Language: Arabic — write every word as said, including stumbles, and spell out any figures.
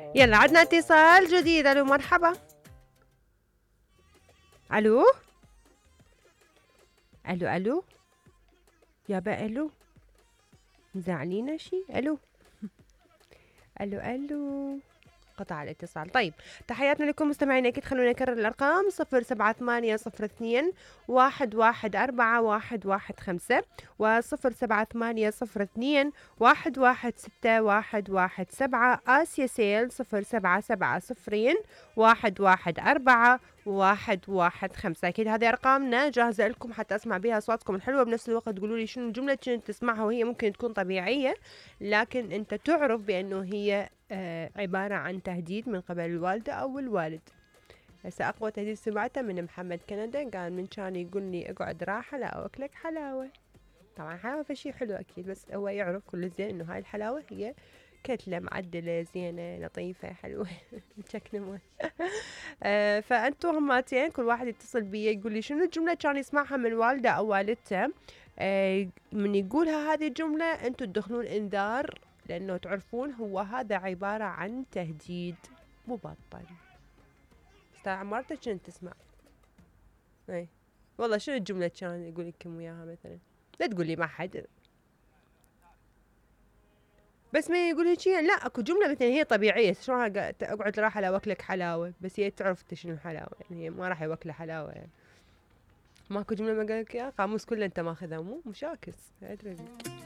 يلا عدنا اتصال جديد. الو مرحبا. الو الو الو يابا الو مزعلينا شي. الو الو الو قطع الاتصال. طيب تحياتنا لكم مستمعينا. اكيد خلونا نكرر الارقام صفر سبعة ثمانية صفر اثنين واحد واحد أربعة واحد واحد خمسة وصفر سبعة ثمانية صفر اثنين واحد واحد ستة واحد واحد سبعة. آسيا سيل صفر سبعة سبعة صفرين واحد واحد أربعة واحد واحد خمسة. أكيد هذه أرقامنا جاهزة لكم حتى أسمع بها أصواتكم الحلوة. بنفس الوقت تقولوا لي شنو الجملة كنت تسمعها وهي ممكن تكون طبيعية لكن أنت تعرف بأنه هي آه عبارة عن تهديد من قبل الوالدة أو الوالد. هسه أقوى تهديد سمعته من محمد كندا، قال من كان يقول لي اقعد راحة لا أوكلك حلاوة. طبعا حلاوة فشي حلو أكيد، بس هو يعرف كل زين إنه هاي الحلاوة هي كتلة معدلة زينة لطيفة حلوة متشكنة. آه فأنتوا هماتين كل واحد يتصل بي يقول لي شنو الجملة كان يسمعها من والده أو والدته. آه من يقولها هذه الجملة أنتوا تدخلون إنذار، لأنه تعرفون هو هذا عبارة عن تهديد مبطن. استاذ عمارتك كنت تسمع اي والله شنو الجملة كان يقول لكم وياها مثلا؟ لا تقول لي ما حد، بس ما يقول هيك لا اكو جملة مثلا هي طبيعية شلون اقعد راح على وكلك حلاوة، بس هي تعرف شنو الحلاوة يعني هي ما راح يوكله حلاوة يعني. ماكو جملة ما قال لك اياها؟ قاموس كله انت ماخذها مو مشاكس. ادري